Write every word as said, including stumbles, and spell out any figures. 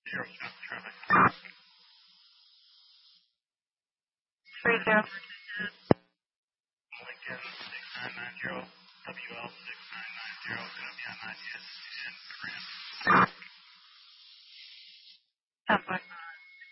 Zero Smith traffic. Three zero. Lincoln six nine nine zero, W L six nine nine zero, gonna be on ninety-eight in Grant. Ten